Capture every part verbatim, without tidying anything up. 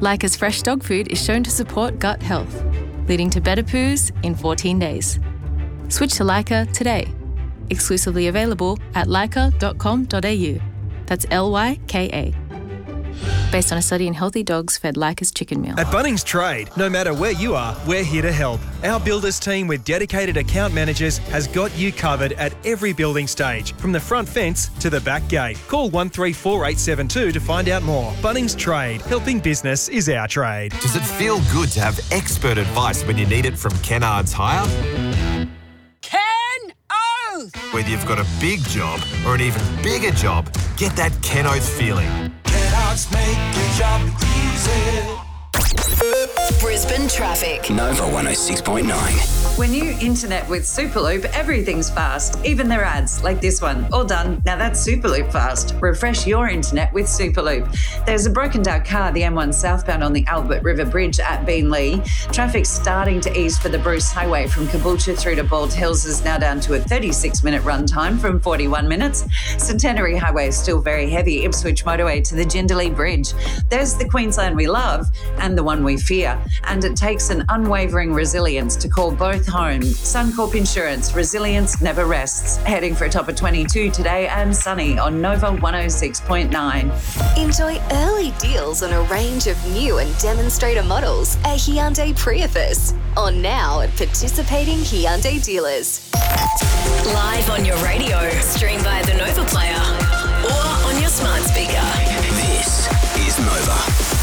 Lyca's fresh dog food is shown to support gut health, leading to better poos in fourteen days. Switch to Lyca today. Exclusively available at lyca dot com dot a u. That's L Y K A. Based on a study in healthy dogs fed Lyca's chicken meal. At Bunnings Trade, no matter where you are, we're here to help. Our builders team with dedicated account managers has got you covered at every building stage, from the front fence to the back gate. Call one three four eight seven two to find out more. Bunnings Trade, helping business is our trade. Does it feel good to have expert advice when you need it from Kennards Hire? Ken Oath! Whether you've got a big job or an even bigger job, get that Ken Oath feeling. Kennards make your job easy. Brisbane traffic. Nova one oh six point nine. When you internet with Superloop, everything's fast, even their ads, like this one. All done. Now that's Superloop fast. Refresh your internet with Superloop. There's a broken down car, the M one southbound on the Albert River Bridge at Beenleigh. Traffic's starting to ease for the Bruce Highway from Caboolture through to Bald Hills is now down to a thirty-six minute run time from forty-one minutes. Centenary Highway is still very heavy. Ipswich Motorway to the Jindalee Bridge. There's the Queensland we love and the one we fear. And it takes an unwavering resilience to call both home. Suncorp Insurance, resilience never rests. Heading for a top of twenty-two today and sunny on Nova one oh six point nine. Enjoy early deals on a range of new and demonstrator models at Hyundai Prius. On now at participating Hyundai dealers. Live on your radio, stream via the Nova Player or on your smart speaker. This is Nova.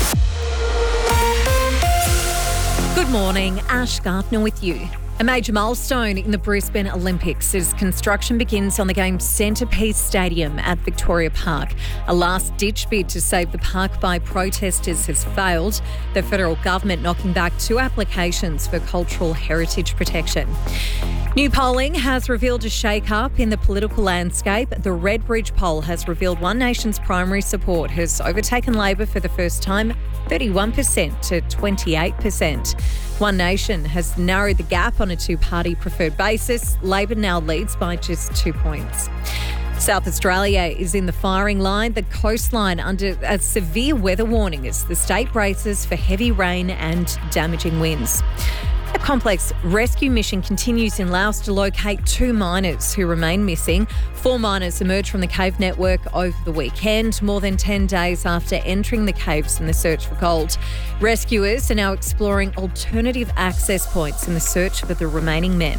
Good morning, Ash Gardner with you. A major milestone in the Brisbane Olympics as construction begins on the game's centrepiece stadium at Victoria Park. A last-ditch bid to save the park by protesters has failed, the federal government knocking back two applications for cultural heritage protection. New polling has revealed a shake-up in the political landscape. The Redbridge poll has revealed One Nation's primary support has overtaken Labor for the first time, thirty-one percent to twenty-eight percent. One Nation has narrowed the gap on a two-party preferred basis. Labor now leads by just two points. South Australia is in the firing line, the coastline under a severe weather warning as the state braces for heavy rain and damaging winds. A complex rescue mission continues in Laos to locate two miners who remain missing. Four miners emerged from the cave network over the weekend, more than ten days after entering the caves in the search for gold. Rescuers are now exploring alternative access points in the search for the remaining men.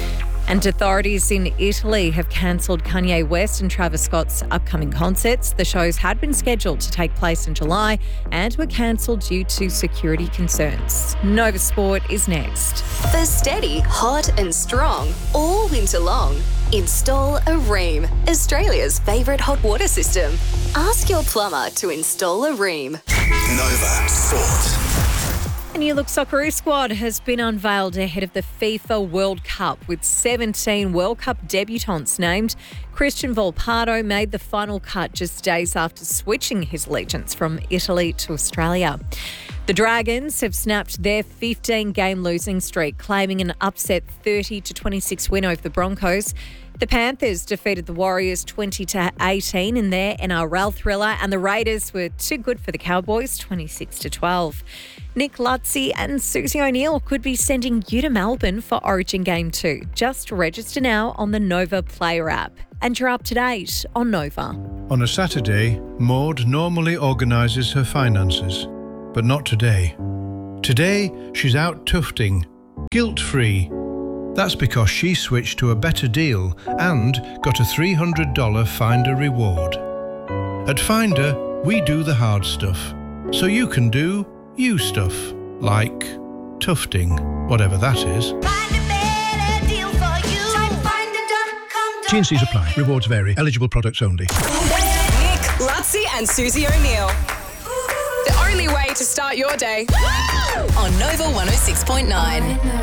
And authorities in Italy have cancelled Kanye West and Travis Scott's upcoming concerts. The shows had been scheduled to take place in July and were cancelled due to security concerns. Nova Sport is next. For steady, hot and strong, all winter long, install a Rheem, Australia's favourite hot water system. Ask your plumber to install a Rheem. Nova Sport. A new look Socceroo squad has been unveiled ahead of the FIFA World Cup with seventeen World Cup debutants named. Christian Volpato made the final cut just days after switching his allegiance from Italy to Australia. The Dragons have snapped their fifteen-game losing streak, claiming an upset thirty to twenty-six win over the Broncos. The Panthers defeated the Warriors twenty to eighteen in their N R L thriller, and the Raiders were too good for the Cowboys twenty-six to twelve. Nick Lutzy and Susie O'Neill could be sending you to Melbourne for Origin Game two. Just register now on the Nova Player app. And you're up to date on Nova. On a Saturday, Maud normally organises her finances, but not today. Today, she's out tufting, guilt-free. That's because she switched to a better deal and got a three hundred dollars Finder reward. At Finder, we do the hard stuff, so you can do you stuff, like tufting, whatever that is. T and C's apply. Rewards vary. Eligible products only. Nick Lutzy and Susie O'Neill. The only way to start your day. On Nova one oh six point nine.